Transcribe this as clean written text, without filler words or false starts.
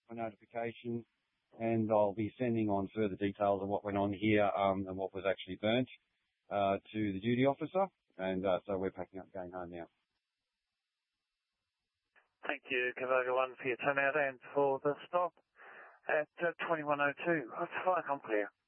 my notification, and I'll be sending on further details of what went on here and what was actually burnt to the duty officer. And so we're packing up going home now. Thank you, Cavoga 1, for your turnout and for the stop at 2102. That's fine, I'm clear.